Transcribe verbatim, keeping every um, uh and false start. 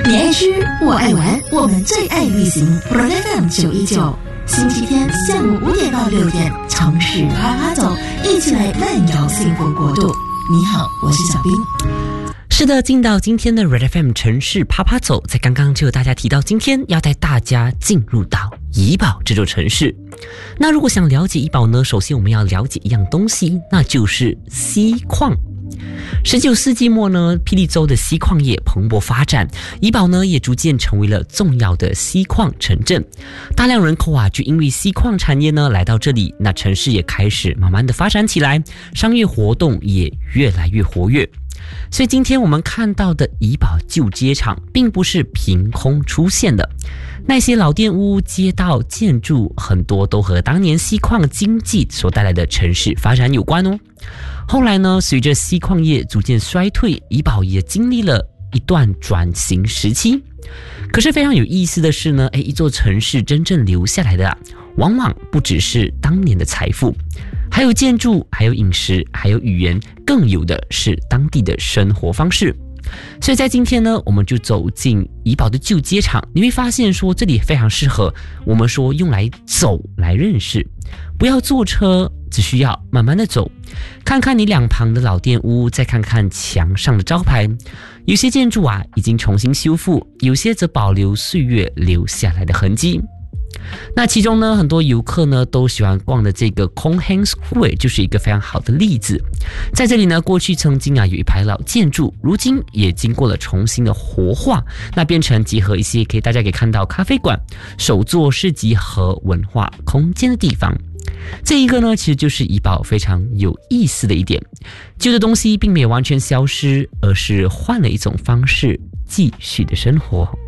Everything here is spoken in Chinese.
你爱吃，我爱玩，我们最爱旅行。Roll F M 九一九，星期天下午五点到六点，城市啪啪走，一起来漫游幸福国度。你好，我是小冰。 是的，进到今天的 Red F M 城市啪啪走，在刚刚就有大家提到，今天要带大家进入到怡保这座城市。那如果想了解怡保呢，首先我们要了解一样东西，那就是锡矿。十九世纪末呢，霹雳州的锡矿业蓬勃发展，怡保呢也逐渐成为了重要的锡矿城镇。大量人口啊，就因为锡矿产业呢来到这里，那城市也开始慢慢的发展起来，商业活动也越来越活跃。所以今天我们看到的怡保旧街场并不是凭空出现的，那些老店屋、街道、建筑很多都和当年锡矿经济所带来的城市发展有关哦。后来呢，随着锡矿业逐渐衰退，怡保也经历了一段转型时期。可是非常有意思的是呢，一座城市真正留下来的啊，往往不只是当年的财富，还有建筑，还有饮食，还有语言，更有的是当地的生活方式。所以在今天呢，我们就走进怡保的旧街场，你会发现说这里非常适合我们说用来走来认识，不要坐车，只需要慢慢的走，看看你两旁的老店屋，再看看墙上的招牌，有些建筑啊已经重新修复，有些则保留岁月留下来的痕迹。那其中呢，很多游客呢都喜欢逛的这个 Kongheng Square 就是一个非常好的例子。在这里呢，过去曾经啊有一排老建筑，如今也经过了重新的活化，那变成结合一些可以大家可以看到咖啡馆、手作市集和文化空间的地方。这一个呢，其实就是怡保非常有意思的一点，旧的东西并没有完全消失，而是换了一种方式继续的生活。